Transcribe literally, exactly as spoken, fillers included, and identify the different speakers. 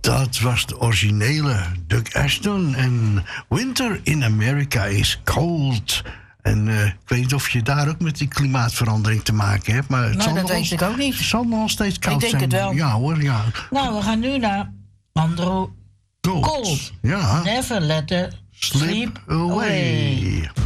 Speaker 1: Dat was de originele Doug Ashton. En Winter in America is cold. En uh, ik weet niet of je daar ook met die klimaatverandering te maken hebt. Maar het
Speaker 2: nou,
Speaker 1: zal
Speaker 2: dat weet ik ook niet.
Speaker 1: Het zal nog steeds koud
Speaker 2: zijn. Ik denk
Speaker 1: zijn.
Speaker 2: het wel.
Speaker 1: Ja hoor, ja.
Speaker 2: Nou, we gaan nu naar Andrew Gold.
Speaker 1: Ja.
Speaker 2: Never let the sleep,
Speaker 1: sleep away.
Speaker 2: away.